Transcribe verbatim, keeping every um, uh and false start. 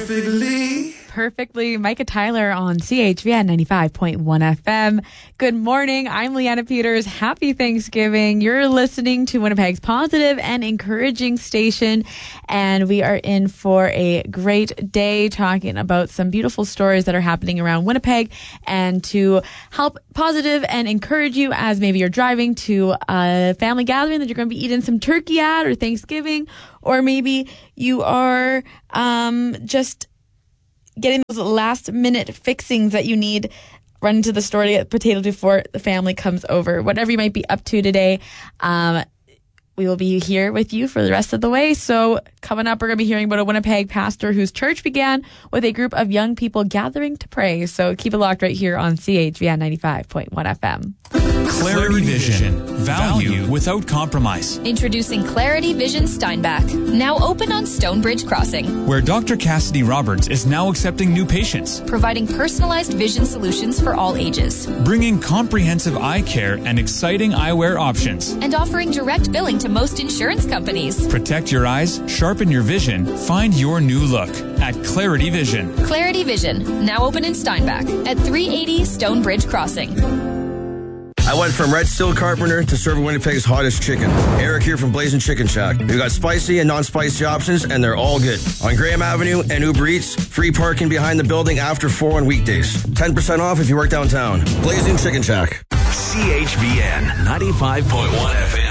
perfectly. Perfectly. Micah Tyler on C H V N ninety-five point one F M. Good morning. I'm Leanna Peters. Happy Thanksgiving. You're listening to Winnipeg's positive and encouraging station, and we are in for a great day talking about some beautiful stories that are happening around Winnipeg, and to help positive and encourage you as maybe you're driving to a family gathering that you're going to be eating some turkey at or Thanksgiving, or maybe you are um, just getting those last minute fixings that you need, run to the store to get potatoes before the family comes over. Whatever you might be up to today, um, we will be here with you for the rest of the way. So coming up, we're going to be hearing about a Winnipeg pastor whose church began with a group of young people gathering to pray. So keep it locked right here on C H V N ninety-five point one F M. Clarity Vision. Value without compromise. Introducing Clarity Vision Steinbach. Now open on Stonebridge Crossing. Where Doctor Cassidy Roberts is now accepting new patients. Providing personalized vision solutions for all ages. Bringing comprehensive eye care and exciting eyewear options. And offering direct billing to most insurance companies. Protect your eyes, sharpen your vision, find your new look at Clarity Vision. Clarity Vision. Now open in Steinbach at three eighty Stonebridge Crossing. I went from Red Steel Carpenter to serving Winnipeg's hottest chicken. Eric here from Blazing Chicken Shack. We've got spicy and non-spicy options, and they're all good. On Graham Avenue and Uber Eats, free parking behind the building after four on weekdays. ten percent off if you work downtown. Blazing Chicken Shack. C H V N ninety-five point one F M.